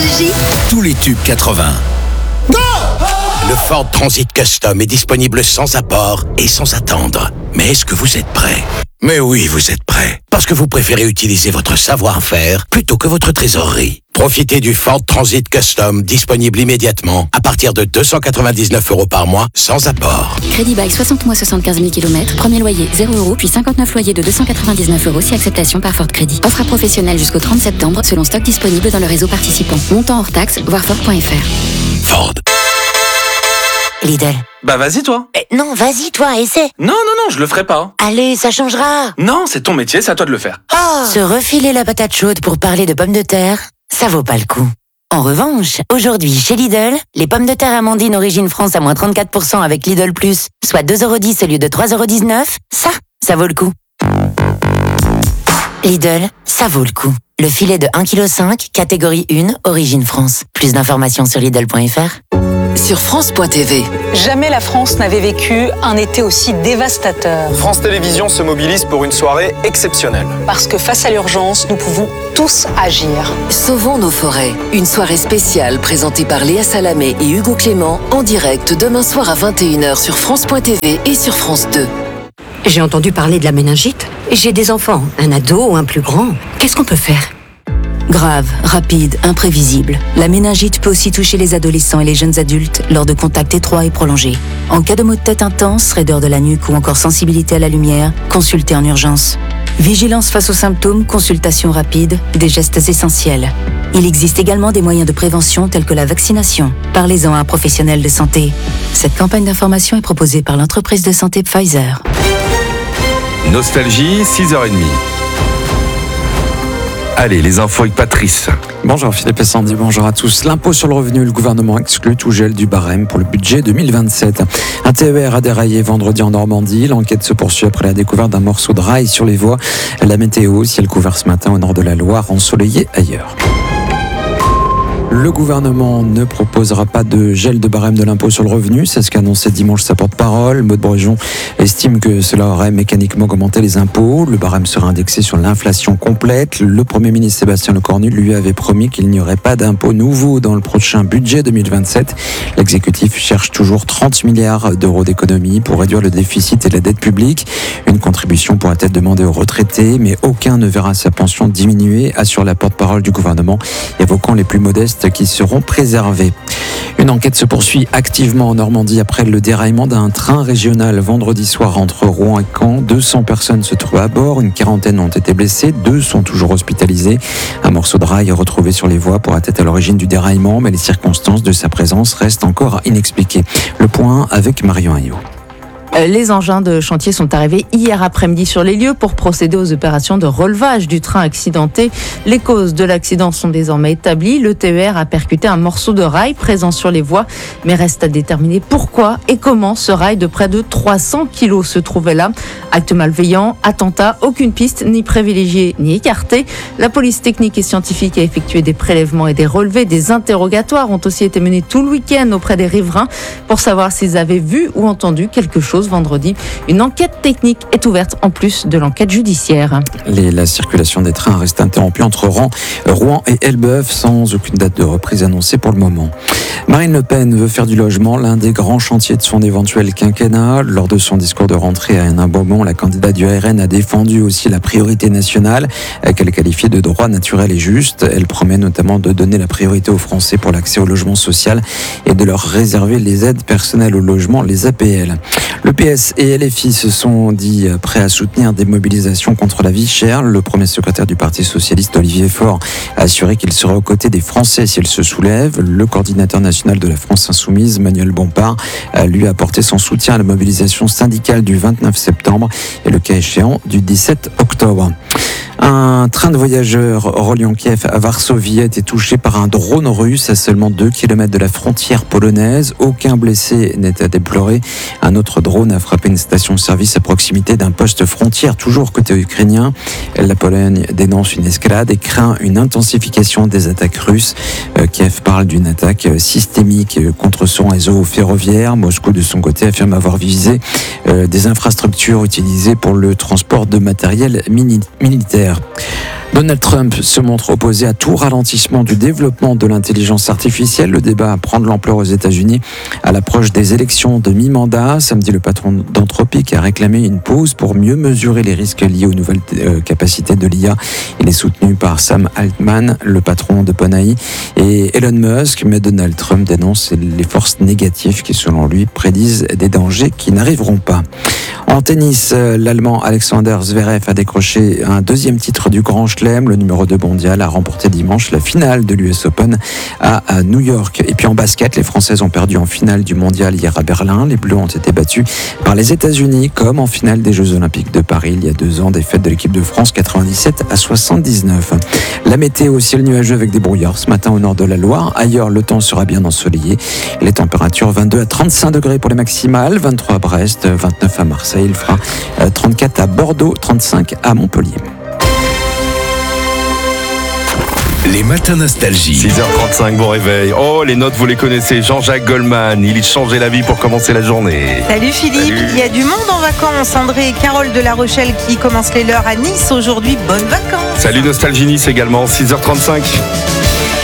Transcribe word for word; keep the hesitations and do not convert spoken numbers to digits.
Nostalgie. Tous les tubes quatre-vingts. Go! Le Ford Transit Custom est disponible sans apport et sans attendre. Mais est-ce que vous êtes prêts? Mais oui, vous êtes prêts. Parce que vous préférez utiliser votre savoir-faire plutôt que votre trésorerie. Profitez du Ford Transit Custom disponible immédiatement à partir de deux cent quatre-vingt-dix-neuf euros par mois sans apport. Crédit bail soixante mois soixante-quinze mille kilomètres. Premier loyer zéro euros puis cinquante-neuf loyers de deux cent quatre-vingt-dix-neuf euros si acceptation par Ford Crédit. Offre à professionnels jusqu'au trente septembre selon stock disponible dans le réseau participant. Montant hors taxe, voir Ford point F R. Ford. Lidl. Bah vas-y toi. Eh, non, vas-y toi, essaie. Non, non, non, je le ferai pas. Allez, ça changera. Non, c'est ton métier, c'est à toi de le faire. Oh. Se refiler la patate chaude pour parler de pommes de terre, ça vaut pas le coup. En revanche, aujourd'hui chez Lidl, les pommes de terre Amandine Origine France à moins trente-quatre pour cent avec Lidl Plus, soit deux euros dix au lieu de trois euros dix-neuf, ça, ça vaut le coup. Lidl, ça vaut le coup. Le filet de un virgule cinq kilos, catégorie un, Origine France. Plus d'informations sur Lidl point F R. Sur France point T V. Jamais la France n'avait vécu un été aussi dévastateur. France Télévisions se mobilise pour une soirée exceptionnelle. Parce que face à l'urgence, nous pouvons tous agir. Sauvons nos forêts. Une soirée spéciale présentée par Léa Salamé et Hugo Clément en direct demain soir à vingt et une heures sur France point T V et sur France deux. J'ai entendu parler de la méningite. J'ai des enfants, un ado ou un plus grand. Qu'est-ce qu'on peut faire ? Grave, rapide, imprévisible. La méningite peut aussi toucher les adolescents et les jeunes adultes lors de contacts étroits et prolongés. En cas de maux de tête intense, raideur de la nuque ou encore sensibilité à la lumière, consultez en urgence. Vigilance face aux symptômes, consultation rapide, des gestes essentiels. Il existe également des moyens de prévention tels que la vaccination. Parlez-en à un professionnel de santé. Cette campagne d'information est proposée par l'entreprise de santé Pfizer. Nostalgie, six heures trente. Allez, les infos avec Patrice. Bonjour Philippe et Sandy, bonjour à tous. L'impôt sur le revenu, le gouvernement exclut tout gel du barème pour le budget deux mille vingt-sept. Un T E R a déraillé vendredi en Normandie. L'enquête se poursuit après la découverte d'un morceau de rail sur les voies. La météo, ciel couvert ce matin au nord de la Loire, ensoleillé ailleurs. Le gouvernement ne proposera pas de gel de barème de l'impôt sur le revenu, c'est ce qu'a annoncé dimanche sa porte-parole. Maud Brejon estime que cela aurait mécaniquement augmenté les impôts. Le barème sera indexé sur l'inflation complète. Le Premier ministre Sébastien Lecornu lui avait promis qu'il n'y aurait pas d'impôts nouveaux dans le prochain budget deux mille vingt-sept. L'exécutif cherche toujours trente milliards d'euros d'économies pour réduire le déficit et la dette publique. Une contribution pourra être demandée aux retraités, mais aucun ne verra sa pension diminuer, assure la porte-parole du gouvernement, évoquant les plus modestes qui seront préservés. Une enquête se poursuit activement en Normandie après le déraillement d'un train régional vendredi soir entre Rouen et Caen. deux cents personnes se trouvent à bord, une quarantaine ont été blessées, deux sont toujours hospitalisées. Un morceau de rail retrouvé sur les voies pourrait être à l'origine du déraillement, mais les circonstances de sa présence restent encore inexpliquées. Le point avec Marion Ayot. Les engins de chantier sont arrivés hier après-midi sur les lieux pour procéder aux opérations de relevage du train accidenté. Les causes de l'accident sont désormais établies. Le T E R a percuté un morceau de rail présent sur les voies, mais reste à déterminer pourquoi et comment ce rail de près de trois cents kilos se trouvait là. Acte malveillant, attentat, aucune piste ni privilégiée ni écartée. La police technique et scientifique a effectué des prélèvements et des relevés. Des interrogatoires ont aussi été menés tout le week-end auprès des riverains pour savoir s'ils avaient vu ou entendu quelque chose vendredi. Une enquête technique est ouverte en plus de l'enquête judiciaire. Les, la circulation des trains reste interrompue entre Rouen, Rouen et Elbeuf sans aucune date de reprise annoncée pour le moment. Marine Le Pen veut faire du logement l'un des grands chantiers de son éventuel quinquennat. Lors de son discours de rentrée à un moment, la candidate du R N a défendu aussi la priorité nationale qu'elle qualifiait de droit naturel et juste. Elle promet notamment de donner la priorité aux Français pour l'accès au logement social et de leur réserver les aides personnelles au logement, les A P L. Le P S et L F I se sont dit prêts à soutenir des mobilisations contre la vie chère. Le premier secrétaire du Parti socialiste, Olivier Faure, a assuré qu'il serait aux côtés des Français si elle se soulève. Le coordinateur national de la France Insoumise, Manuel Bompard, a lui apporté son soutien à la mobilisation syndicale du vingt-neuf septembre et le cas échéant du dix-sept octobre. Un train de voyageurs reliant Kiev à Varsovie a été touché par un drone russe à seulement deux kilomètres de la frontière polonaise. Aucun blessé n'est à déplorer. Un autre drone a frappé une station-service à proximité d'un poste frontière, toujours côté ukrainien. La Pologne dénonce une escalade et craint une intensification des attaques russes. Kiev parle d'une attaque systémique contre son réseau ferroviaire. Moscou, de son côté, affirme avoir visé des infrastructures utilisées pour le transport de matériel mini- militaire. Donald Trump se montre opposé à tout ralentissement du développement de l'intelligence artificielle. Le débat prend de l'ampleur aux États-Unis à l'approche des élections de mi-mandat. Samedi, le patron d'Anthropic a réclamé une pause pour mieux mesurer les risques liés aux nouvelles euh, capacités de l'I A. Il est soutenu par Sam Altman, le patron de OpenAI, et Elon Musk. Mais Donald Trump dénonce les forces négatives qui, selon lui, prédisent des dangers qui n'arriveront pas. En tennis, l'Allemand Alexander Zverev a décroché un deuxième titre du Grand Chelem. Le numéro deux mondial a remporté dimanche la finale de l'U S Open à New York. Et puis en basket, les Françaises ont perdu en finale du mondial hier à Berlin. Les Bleus ont été battus par les États-Unis, comme en finale des Jeux Olympiques de Paris il y a deux ans, défaite de l'équipe de France quatre-vingt-dix-sept à soixante-dix-neuf. La météo, ciel nuageux avec des brouillards ce matin au nord de la Loire. Ailleurs, le temps sera bien ensoleillé. Les températures vingt-deux à trente-cinq degrés pour les maximales, vingt-trois à Brest, vingt-neuf à Marseille. Il fera trente-quatre à Bordeaux, trente-cinq à Montpellier. Les matins nostalgie. six heures trente-cinq, bon réveil. Oh, les notes, vous les connaissez. Jean-Jacques Goldman, il changeait la vie pour commencer la journée. Salut Philippe, Salut. Il y a du monde en vacances. André et Carole de La Rochelle qui commencent les leurs à Nice aujourd'hui. Bonnes vacances. Salut Nostalgie Nice également, six heures trente-cinq.